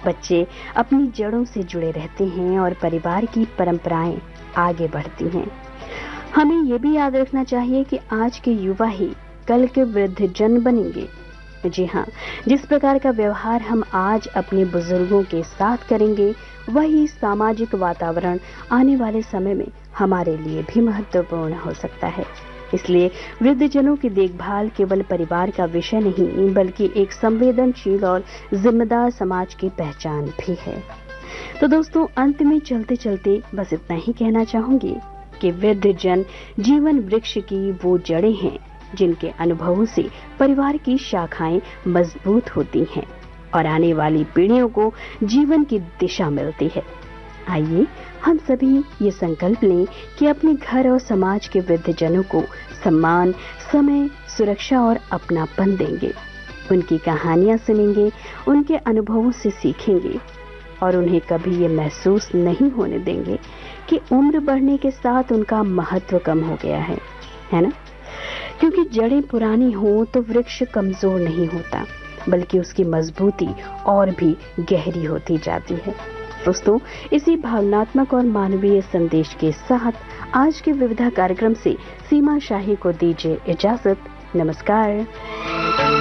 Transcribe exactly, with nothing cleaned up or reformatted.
बच्चे अपनी जड़ों से जुड़े रहते हैं और परिवार की परंपराएं आगे बढ़ती हैं। हमें ये भी याद रखना चाहिए कि आज के युवा ही कल के वृद्धजन बनेंगे। जी हाँ, जिस प्रकार का व्यवहार हम आज अपने बुजुर्गों के साथ करेंगे, वही सामाजिक वातावरण आने वाले समय में हमारे लिए भी महत्वपूर्ण हो सकता है। इसलिए वृद्धजनों की देखभाल केवल परिवार का विषय नहीं, बल्कि एक संवेदनशील और जिम्मेदार समाज की पहचान भी है। तो दोस्तों, अंत में चलते चलते बस इतना ही कहना चाहूंगी कि वृद्धजन जीवन वृक्ष की वो जड़ें हैं जिनके अनुभवों से परिवार की शाखाएं मजबूत होती हैं और आने वाली पीढ़ियों को जीवन की दिशा मिलती है। आइए हम सभी ये संकल्प लें कि अपने घर और समाज के वृद्धजनों को सम्मान, समय, सुरक्षा और अपनापन देंगे। उनकी कहानियां सुनेंगे, उनके अनुभवों से सीखेंगे और उन्हें कभी ये महसूस नहीं होने देंगे कि उम्र बढ़ने के साथ उनका महत्व कम हो गया है, है ना? क्योंकि जड़ें पुरानी हों तो वृक्ष कमजोर नहीं होता, बल्कि उसकी मजबूती और भी गहरी होती जाती है। दोस्तों, इसी भावनात्मक और मानवीय संदेश के साथ आज के विविधा कार्यक्रम से सीमा शाही को दीजिए इजाजत। नमस्कार।